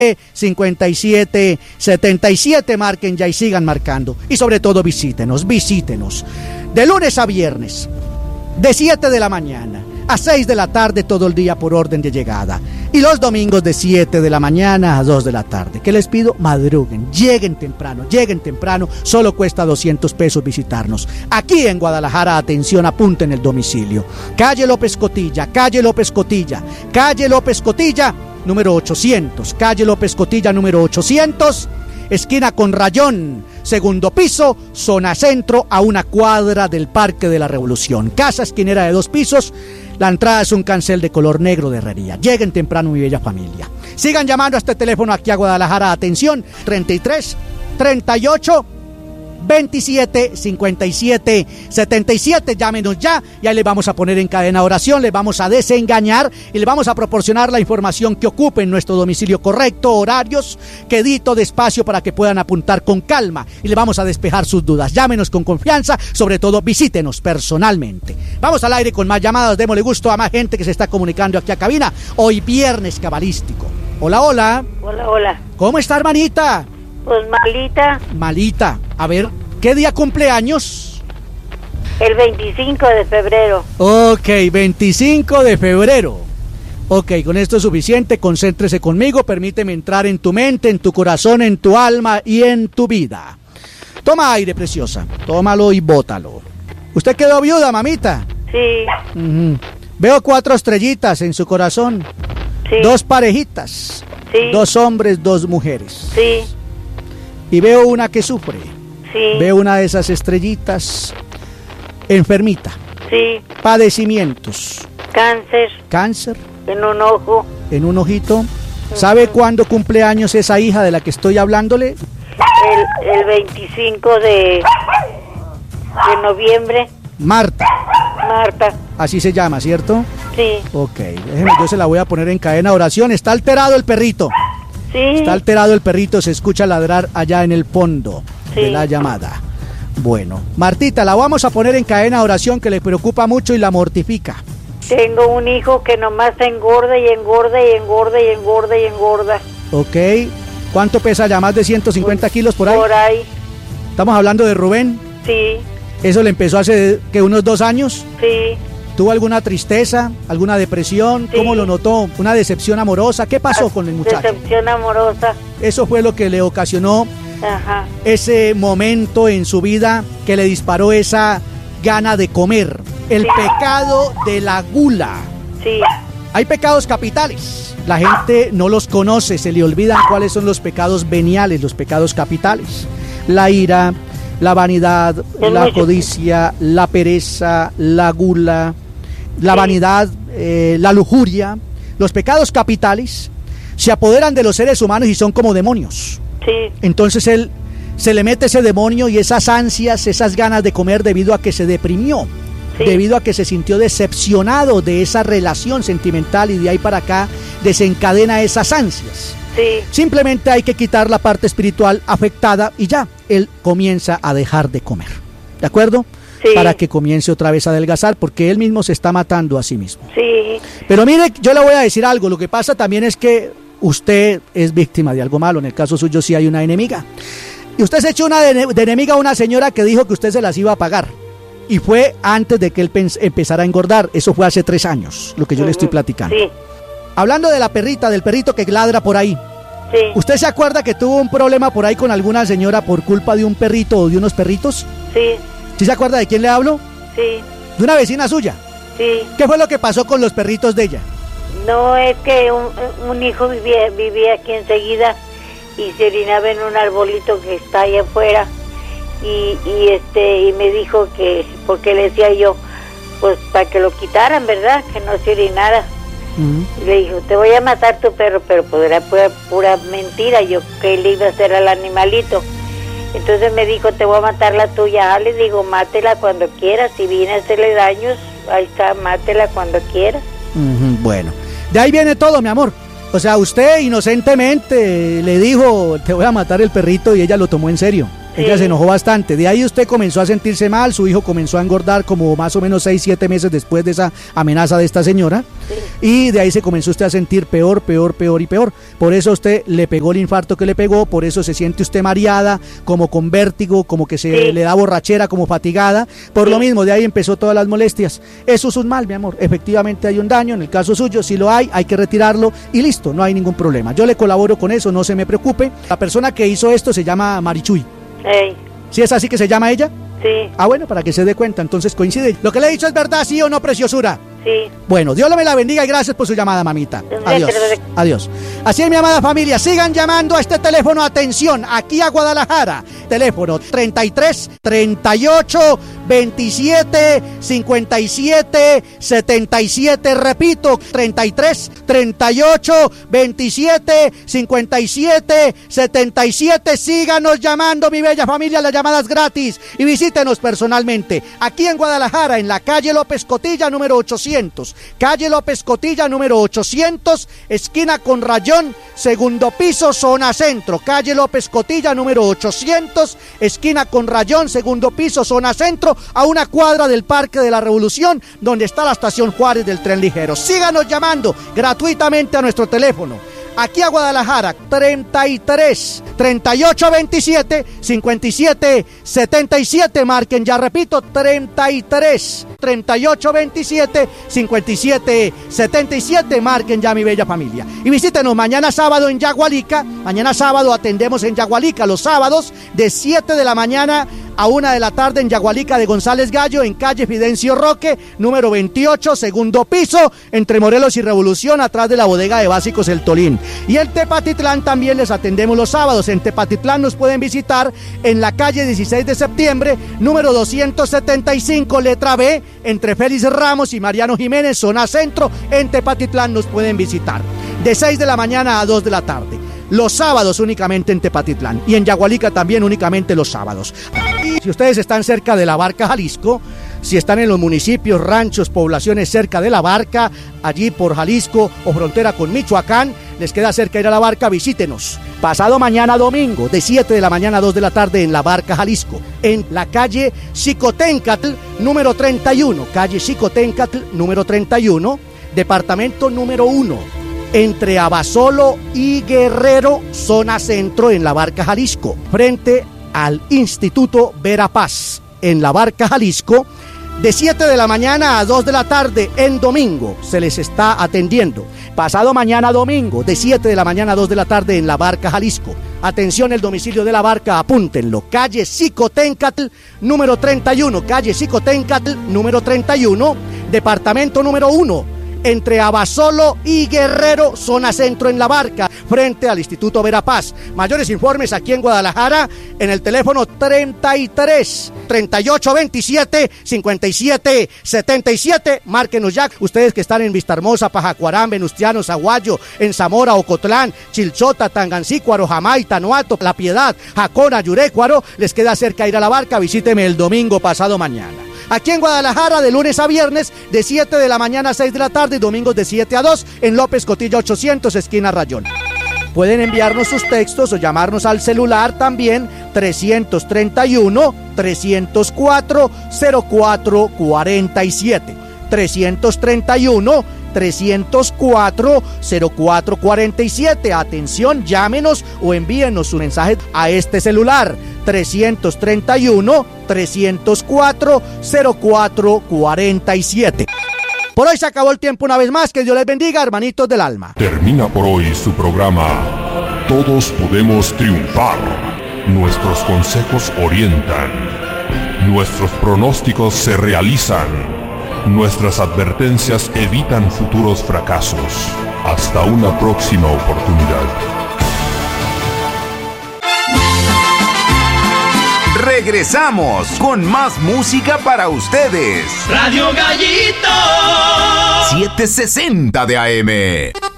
5777, marquen ya y sigan marcando. Y sobre todo visítenos. De lunes a viernes, de 7 de la mañana a 6 de la tarde todo el día por orden de llegada. Y los domingos de 7 de la mañana a 2 de la tarde. ¿Qué les pido? Madruguen, lleguen temprano. Solo cuesta 200 pesos visitarnos. Aquí en Guadalajara, atención, apunten el domicilio. Calle López Cotilla, número 800. Calle López Cotilla, número 800. Esquina con Rayón, segundo piso, zona centro, a una cuadra del Parque de la Revolución. Casa esquinera de 2 pisos. La entrada es un cancel de color negro de herrería. Lleguen temprano, mi bella familia. Sigan llamando a este teléfono aquí a Guadalajara. Atención, 33 38 27 57 77. Llámenos ya y ahí les vamos a poner en cadena oración, les vamos a desengañar y les vamos a proporcionar la información que ocupe en nuestro domicilio correcto, horarios, quedito de espacio para que puedan apuntar con calma y les vamos a despejar sus dudas. Llámenos con confianza, sobre todo visítenos personalmente. Vamos al aire con más llamadas, démosle gusto a más gente que se está comunicando aquí a cabina. Hoy viernes cabalístico. Hola. Hola. ¿Cómo está, hermanita? Pues malita. A ver, ¿qué día cumpleaños? El 25 de febrero. Ok, 25 de febrero. Ok, con esto es suficiente, concéntrese conmigo, permíteme entrar en tu mente, en tu corazón, en tu alma y en tu vida. Toma aire, preciosa, tómalo y bótalo. ¿Usted quedó viuda, mamita? Sí. Veo 4 estrellitas en su corazón. Sí. 2 parejitas. Sí. 2 hombres, 2 mujeres. Sí. Y veo una que sufre. Sí. Veo una de esas estrellitas enfermita. Sí. Padecimientos. Cáncer. En un ojo. En un ojito. ¿Sabe cuándo cumple años esa hija de la que estoy hablándole? El 25 de noviembre. Marta. Así se llama, ¿cierto? Sí. Ok, déjeme, yo se la voy a poner en cadena oración. Está alterado el perrito. Sí. Está alterado el perrito, se escucha ladrar allá en el fondo de la llamada. Bueno, Martita, la vamos a poner en cadena oración, que le preocupa mucho y la mortifica. Tengo un hijo que nomás engorda. Ok, ¿cuánto pesa ya? ¿Más de 150 kilos por ahí? Por ahí. ¿Estamos hablando de Rubén? Sí. ¿Eso le empezó hace, que unos 2 años? Sí. ¿Tuvo alguna tristeza, alguna depresión? Sí. ¿Cómo lo notó? ¿Una decepción amorosa? ¿Qué pasó con el muchacho? Decepción amorosa. Eso fue lo que le ocasionó ese momento en su vida que le disparó esa gana de comer. El pecado de la gula. Sí. Hay pecados capitales. La gente no los conoce, se le olvidan cuáles son los pecados veniales, los pecados capitales. La ira, la vanidad, la codicia, la pereza, la gula, la vanidad, la lujuria. Los pecados capitales se apoderan de los seres humanos y son como demonios. Sí. Entonces él se le mete ese demonio y esas ansias, esas ganas de comer debido a que se deprimió, debido a que se sintió decepcionado de esa relación sentimental y de ahí para acá desencadena esas ansias. Sí. Simplemente hay que quitar la parte espiritual afectada y ya, él comienza a dejar de comer. ¿De acuerdo? Sí. Para que comience otra vez a adelgazar, porque él mismo se está matando a sí mismo. Sí. Pero mire, yo le voy a decir algo, lo que pasa también es que usted es víctima de algo malo, en el caso suyo sí hay una enemiga. Y usted se echó una de enemiga a una señora que dijo que usted se las iba a pagar. Y fue antes de que él empezara a engordar, eso fue hace 3 años, lo que yo le estoy platicando. Sí. Hablando de la perrita, del perrito que ladra por ahí. Sí. ¿Usted se acuerda que tuvo un problema por ahí con alguna señora por culpa de un perrito o de unos perritos? Sí. ¿Sí se acuerda de quién le hablo? Sí. ¿De una vecina suya? Sí. ¿Qué fue lo que pasó con los perritos de ella? No, es que un hijo vivía aquí enseguida y se orinaba en un arbolito que está ahí afuera y me dijo que, porque le decía yo, pues para que lo quitaran, ¿verdad? Que no se orinara. Y le dijo, te voy a matar tu perro, pero era pura mentira, yo que le iba a hacer al animalito. Entonces me dijo, te voy a matar la tuya. Le digo, mátela cuando quieras, si viene a hacerle daños, ahí está, mátela cuando quieras. Bueno, de ahí viene todo, mi amor. O sea, usted inocentemente le dijo, te voy a matar el perrito, y ella lo tomó en serio. Sí. Ella se enojó bastante. De ahí usted comenzó a sentirse mal, su hijo comenzó a engordar como más o menos 6, 7 meses después de esa amenaza de esta señora. Sí. Y de ahí se comenzó usted a sentir peor y peor. Por eso usted le pegó el infarto que le pegó, por eso se siente usted mareada, como con vértigo, como que se le da borrachera, como fatigada. Por lo mismo, de ahí empezó todas las molestias. Eso es un mal, mi amor. Efectivamente hay un daño, en el caso suyo, si lo hay que retirarlo y listo, no hay ningún problema. Yo le colaboro con eso, no se me preocupe. La persona que hizo esto se llama Marichuy. Ey. ¿Sí es así que se llama ella? Sí. Ah, bueno, para que se dé cuenta, entonces coincide. ¿Lo que le he dicho es verdad, sí o no, preciosura? Sí. Bueno, Dios me la bendiga y gracias por su llamada, mamita. Adiós. Adiós. Así es, mi amada familia, sigan llamando a este teléfono, atención, aquí a Guadalajara. Teléfono 33 38 27 57 77. Repito, 33 38 27 57 77. Síganos llamando, mi bella familia, las llamadas gratis. Y visítenos personalmente aquí en Guadalajara, en la calle López Cotilla, número 800. Calle López Cotilla, número 800, esquina con Rayón, segundo piso, zona centro. Calle López Cotilla, número 800, esquina con Rayón, segundo piso, zona centro, a una cuadra del Parque de la Revolución, donde está la estación Juárez del tren ligero. Síganos llamando gratuitamente a nuestro teléfono. Aquí a Guadalajara, 33 38 27 57 77. Marquen, ya repito, 33 38 27 57 77. Marquen ya, mi bella familia. Y visítenos mañana sábado en Yagualica. Mañana sábado atendemos en Yagualica los sábados de 7 de la mañana a 1 de la tarde en Yagualica de González Gallo, en calle Fidencio Roque, número 28, segundo piso, entre Morelos y Revolución, atrás de la bodega de básicos El Tolín. Y en Tepatitlán también les atendemos los sábados. En Tepatitlán nos pueden visitar en la calle 16 de septiembre, número 275, letra B, entre Félix Ramos y Mariano Jiménez, zona centro. En Tepatitlán nos pueden visitar de 6 de la mañana a 2 de la tarde. Los sábados únicamente en Tepatitlán y en Yagualica también únicamente los sábados. Si ustedes están cerca de La Barca, Jalisco, si están en los municipios, ranchos, poblaciones cerca de La Barca, allí por Jalisco o frontera con Michoacán, les queda cerca ir a La Barca, visítenos. Pasado mañana domingo, de 7 de la mañana a 2 de la tarde en La Barca, Jalisco, en la calle Xicoténcatl, número 31, calle Xicoténcatl, número 31, departamento número 1. Entre Abasolo y Guerrero, zona centro en La Barca, Jalisco, frente al Instituto Verapaz, en La Barca, Jalisco, de 7 de la mañana a 2 de la tarde en domingo, se les está atendiendo. Pasado mañana domingo, de 7 de la mañana a 2 de la tarde en La Barca, Jalisco. Atención, el domicilio de La Barca, apúntenlo, calle Xicoténcatl, número 31, calle Xicoténcatl, número 31, departamento número 1. Entre Abasolo y Guerrero, zona centro en La Barca, frente al Instituto Verapaz. Mayores informes aquí en Guadalajara en el teléfono 33 38 27 57 77. Márquenos ya. Ustedes que están en Vistahermosa, Pajacuarán, Venustiano, Zaguayo, en Zamora, Ocotlán, Chilchota, Tangancícuaro, Jamay, Tanuato, La Piedad, Jacona, Yurécuaro, les queda cerca ir a La Barca. Visíteme el domingo pasado mañana. Aquí en Guadalajara, de lunes a viernes, de 7 de la mañana a 6 de la tarde y domingos de 7 a 2, en López Cotilla 800, esquina Rayón. Pueden enviarnos sus textos o llamarnos al celular también, 331-304-0447. 331-304-0447. Atención, llámenos o envíenos su mensaje a este celular, 331-304-0447. Por hoy se acabó el tiempo una vez más. Que Dios les bendiga, hermanitos del alma. Termina por hoy su programa Todos Podemos Triunfar. Nuestros consejos orientan. Nuestros pronósticos se realizan. Nuestras advertencias evitan futuros fracasos. Hasta una próxima oportunidad. Regresamos con más música para ustedes. Radio Gallito 760 de AM.